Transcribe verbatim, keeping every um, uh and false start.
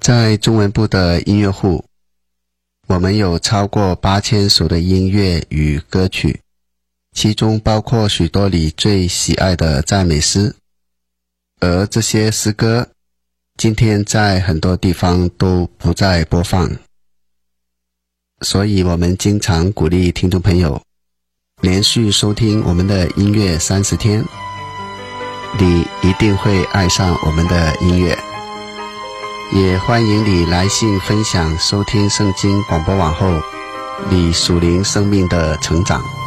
在中文部的音乐库，我们有超过八千首的音乐与歌曲，其中包括许多你最喜爱的赞美诗，而这些诗歌今天在很多地方都不再播放，所以我们经常鼓励听众朋友连续收听我们的音乐三十天，你一定会爱上我们的音乐。也欢迎你来信分享收听圣经广播网后你属灵生命的成长。